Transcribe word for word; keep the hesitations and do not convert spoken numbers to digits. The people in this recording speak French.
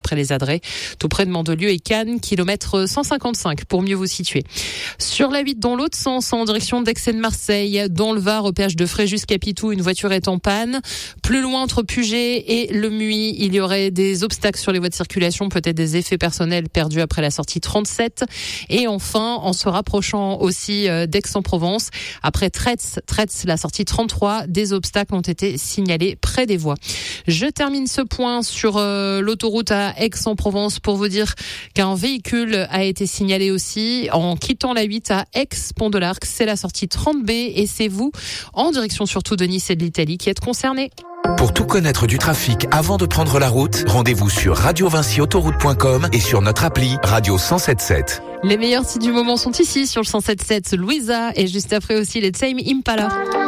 après les Adrets, tout près de Mandelieu et Cannes, kilomètre cent cinquante-cinq pour mieux vous situer. Sur la huit, dans l'autre sens, en direction d'Aix-en-Marseille, dans le Var, au péage de Fréjus-Capitou, une voiture est en panne. Plus loin, entre Puget et Le Muy, il y aurait des obstacles sur les voies de circulation, peut-être des effets personnels perdus après la sortie trente-sept. Et enfin, en se rapprochant aussi d'Aix-en-Provence, après Tretz, Tretz, la sortie trente-trois, des obstacles ont été signalés près des voies. Je termine ce point sur euh, l'autoroute à Aix-en-Provence pour vous dire qu'un véhicule a été signalé aussi en quittant la huit à Aix-Pont de l'Arc. C'est la sortie trente B et c'est vous, en direction surtout de Nice et de l'Italie, qui êtes concernés. Pour tout connaître du trafic avant de prendre la route, rendez-vous sur radio vinci autoroute point com et sur notre appli Radio cent sept sept. Les meilleurs sites du moment sont ici sur le cent sept sept. Louisa et juste après aussi les Tame Impala.